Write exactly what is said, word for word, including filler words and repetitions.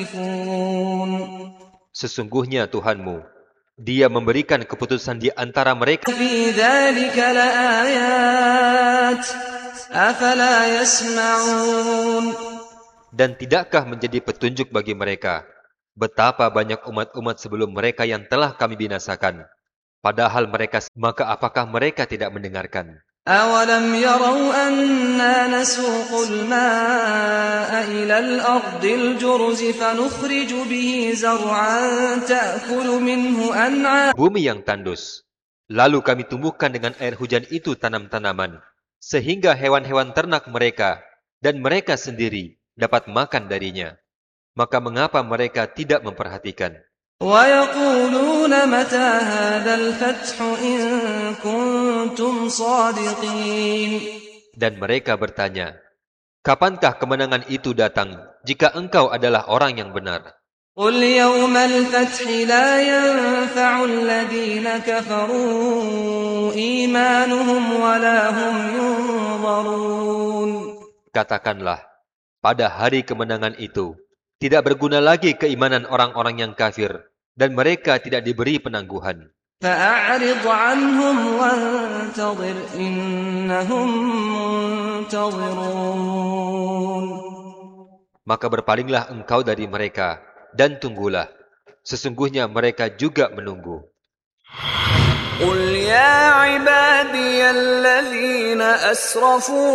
Sesungguhnya Tuhanmu, Dia memberikan keputusan di antara mereka. في ذلك لآيات أفلا يسمعون. Dan tidakkah menjadi petunjuk bagi mereka betapa banyak umat-umat sebelum mereka yang telah kami binasakan, padahal mereka, maka apakah mereka tidak mendengarkan? أولم يروا أنا نسوق الماء إلى الأرض الجرز فنخرج به زرعا تأكل منه أنعام. Bumi yang tandus, lalu kami tumbuhkan dengan air hujan itu tanam-tanaman, sehingga hewan-hewan ternak mereka dan mereka sendiri dapat makan darinya. Maka mengapa mereka tidak memperhatikan? ويقولون متى هذا الفتح إن كنتم صادقين. Dan mereka bertanya, kapankah kemenangan itu datang jika engkau adalah orang yang benar? قل يوم الفتح لا ينفع الذين كفروا إيمانهم ولا هم ينظرون. Katakanlah, pada hari kemenangan itu tidak berguna lagi keimanan orang-orang yang kafir, dan mereka tidak diberi penangguhan. فأعرض عنهم وانتظر إنهم منتظرون. Maka berpalinglah engkau dari mereka, dan tunggulah. Sesungguhnya mereka juga menunggu. قل يا عبادي الذين أسرفوا